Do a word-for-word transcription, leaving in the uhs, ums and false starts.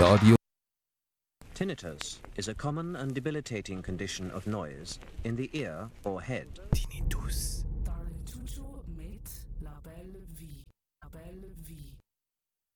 Radio. Tinnitus is a common and debilitating condition of noise in the ear or head. Tinnitus. Dal tutto mit Label V. Label V.